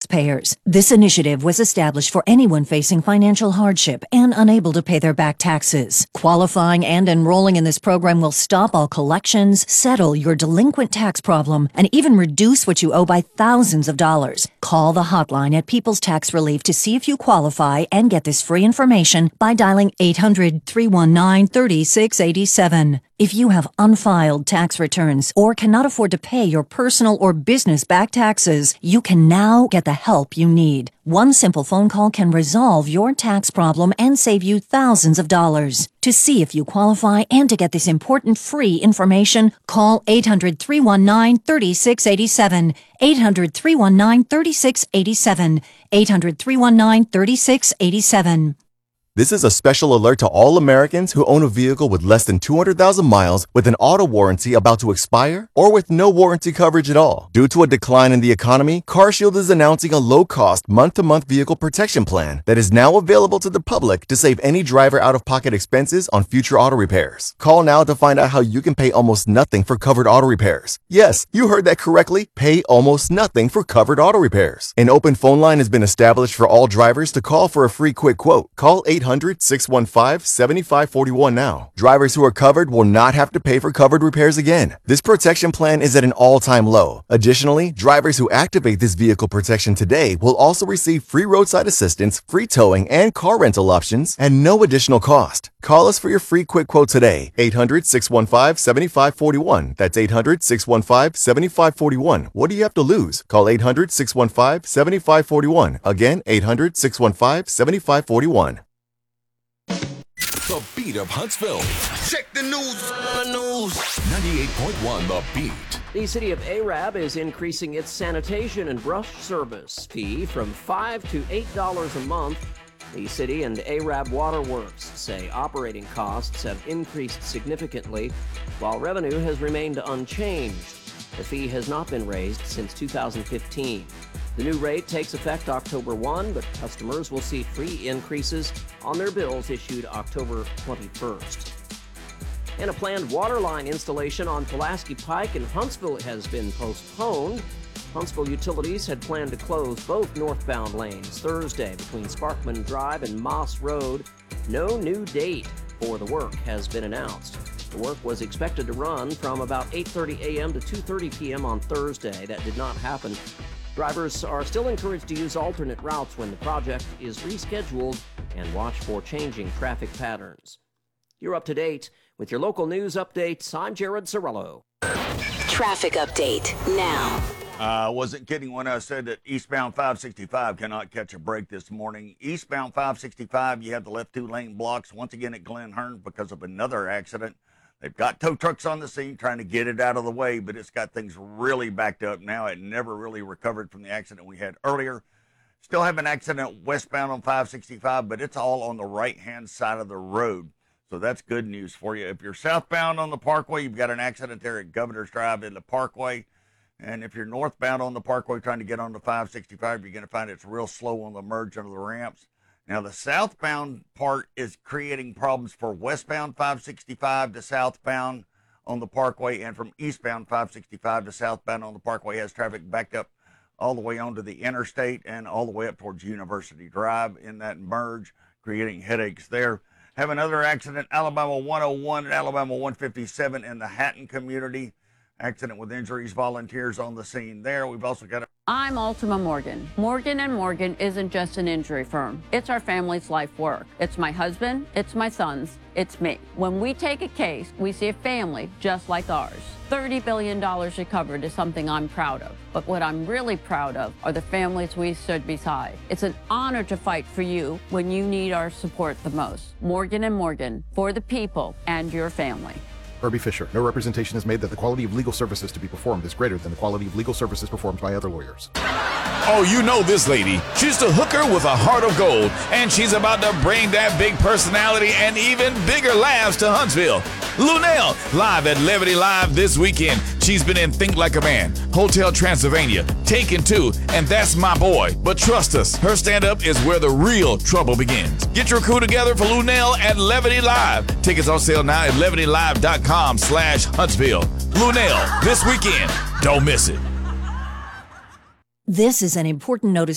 taxpayers. This initiative was established for anyone facing financial hardship and unable to pay their back taxes. Qualifying and enrolling in this program will stop all collections, settle your delinquent tax problem, and even reduce what you owe by thousands of dollars. Call the hotline at People's Tax Relief to see if you qualify and get this free information by dialing 800-319-3687. If you have unfiled tax returns or cannot afford to pay your personal or business back taxes, you can now get the help you need. One simple phone call can resolve your tax problem and save you thousands of dollars. To see if you qualify and to get this important free information, call 800-319-3687. 800-319-3687. 800-319-3687. This is a special alert to all Americans who own a vehicle with less than 200,000 miles with an auto warranty about to expire or with no warranty coverage at all. Due to a decline in the economy, CarShield is announcing a low-cost month-to-month vehicle protection plan that is now available to the public to save any driver out-of-pocket expenses on future auto repairs. Call now to find out how you can pay almost nothing for covered auto repairs. Yes, you heard that correctly. Pay almost nothing for covered auto repairs. An open phone line has been established for all drivers to call for a free quick quote. Call 800-615-7541 now. Drivers who are covered will not have to pay for covered repairs again. This protection plan is at an all-time low. Additionally, drivers who activate this vehicle protection today will also receive free roadside assistance, free towing, and car rental options at no additional cost. Call us for your free quick quote today. 800-615-7541. That's 800-615-7541. What do you have to lose? Call 800-615-7541. Again, 800-615-7541. The Beat of Huntsville. Check the news. 98.1 The Beat. The city of Arab is increasing its sanitation and brush service fee from $5 to $8 a month. The city and Arab Waterworks say operating costs have increased significantly, while revenue has remained unchanged. The fee has not been raised since 2015. The new rate takes effect October 1, but customers will see free increases on their bills issued October 21st. And a planned water line installation on Pulaski Pike in Huntsville has been postponed. Huntsville Utilities had planned to close both northbound lanes Thursday between Sparkman Drive and Moss Road. No new date for the work has been announced. The work was expected to run from about 8:30 a.m. to 2:30 p.m. on Thursday. That did not happen. Drivers are still encouraged to use alternate routes when the project is rescheduled and watch for changing traffic patterns. You're up to date with your local news updates. I'm Jared Sorello. Traffic update now. I wasn't kidding when I said that eastbound 565 cannot catch a break this morning. Eastbound 565, you have the left 2 lane blocks once again at Glen Hearn because of another accident. They've got tow trucks on the scene trying to get it out of the way, but it's got things really backed up now. It never really recovered from the accident we had earlier. Still have an accident westbound on 565, but it's all on the right-hand side of the road. So that's good news for you. If you're southbound on the Parkway, you've got an accident there at Governor's Drive in the Parkway. And if you're northbound on the Parkway trying to get on the 565, you're going to find it's real slow on the merge under the ramps. Now, the southbound part is creating problems for westbound 565 to southbound on the Parkway, and from eastbound 565 to southbound on the Parkway has traffic backed up all the way onto the interstate and all the way up towards University Drive in that merge, creating headaches there. Have another accident, Alabama 101 and Alabama 157 in the Hatton community. Accident with injuries, volunteers on the scene there. We've also got I'm Ultima Morgan. Morgan & Morgan isn't just an injury firm. It's our family's life work. It's my husband, it's my sons, it's me. When we take a case, we see a family just like ours. $30 billion recovered is something I'm proud of. But what I'm really proud of are the families we stood beside. It's an honor to fight for you when you need our support the most. Morgan & Morgan, for the people and your family. Herbie Fisher. No representation is made that the quality of legal services to be performed is greater than the quality of legal services performed by other lawyers. Oh, you know this lady. She's the hooker with a heart of gold, and she's about to bring that big personality and even bigger laughs to Huntsville. Luenell, live at Levity Live this weekend. She's been in Think Like a Man, Hotel Transylvania, Taken 2, and That's My Boy. But trust us, her stand-up is where the real trouble begins. Get your crew together for Luenell at Levity Live. Tickets on sale now at levitylive.com/Huntsville. Luenell, this weekend. Don't miss it. This is an important notice